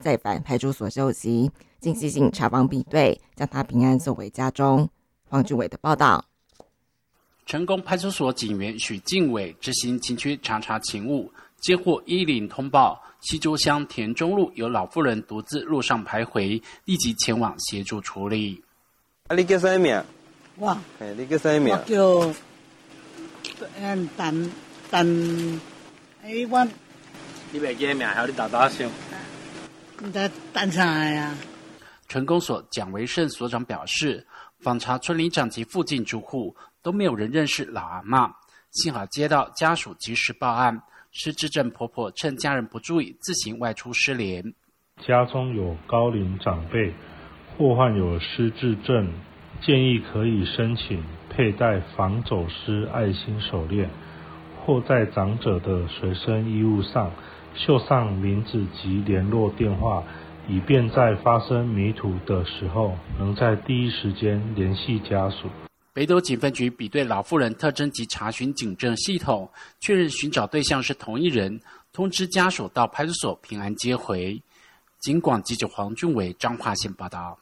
再返派出所休息，经西警查访比对，将他平安送回家中。黄俊伟的报道。 成功派出所警员许敬伟执行情区查勤务，接获110通报，西周乡田中路有老妇人独自路上徘徊，立即前往协助处理。 你叫啥名？ 我， 你叫啥名？ 我叫陈，我你袂记名，还有你大声。 陈啥呀？ 成功所蒋维胜所长表示，访查村里长及附近住户都没有人认识老阿嬷，幸好接到家属及时报案，失智症婆婆趁家人不注意自行外出失联。 家中有高龄长辈或患有失智症，建议可以申请佩戴防走失爱心手链，或在长者的随身衣物上绣上名字及联络电话，以便在发生迷途的时候能在第一时间联系家属。 北斗警分局比对老妇人特征及查询警政系统，确认寻找对象是同一人，通知家属到派出所平安接回。警广记者黄俊伟彰化县报道。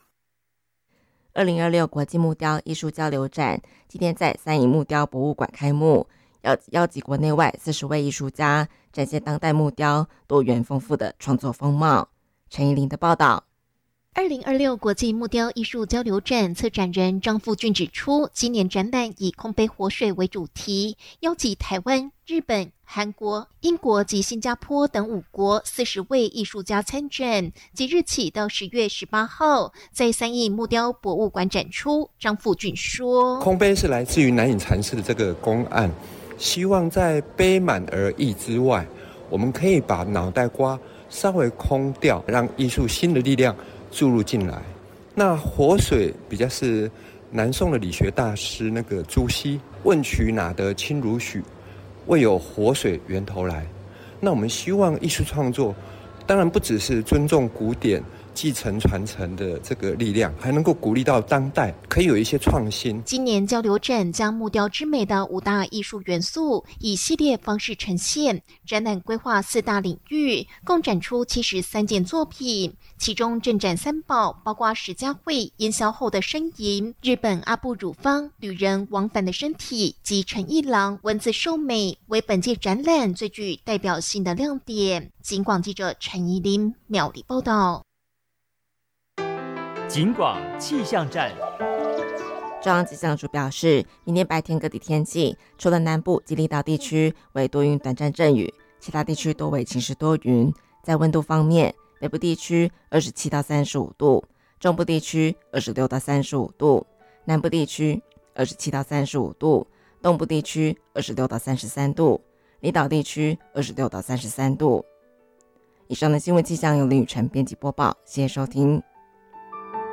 2026国际木雕艺术交流展今天在三义木雕博物馆开幕，邀集国内外40位艺术家，展现当代木雕多元丰富的创作风貌。陈怡玲的报道。 2026国际木雕艺术交流展策展人张富俊指出，今年展览以空杯活水为主题，邀集台湾、日本、韩国、英国及新加坡等5国40位艺术家参展，即日起到10月18号在三义木雕博物馆展出。张富俊说， 空杯是来自于南隐禅师的这个公案，希望在杯满而溢之外，我们可以把脑袋瓜稍微空掉，让艺术新的力量注入进来。那活水比较是南宋的理学大师那个朱熹，问渠哪得清如许，为有活水源头来。那我们希望艺术创作当然不只是尊重古典继承传承的这个力量，还能够鼓励到当代可以有一些创新。 今年交流展将木雕之美的5大艺术元素以系列方式呈现，展览规划4大领域，共展出73件作品，其中镇展3宝包括石家汇烟消后的呻吟、日本阿部汝方旅人往返的身体及陈一郎文字寿美，为本届展览最具代表性的亮点。警广记者陈怡琳苗栗报道。 警广气象站。 中央气象署表示，明天白天各地天气，除了南部及离岛地区为多云短暂阵雨，其他地区多为晴时多云。在温度方面，北部地区27到35度，中部地区26到35度，南部地区27到35度，东部地区26到33度，离岛地区26到33度。以上的新闻气象由林宇晨编辑播报，谢谢收听。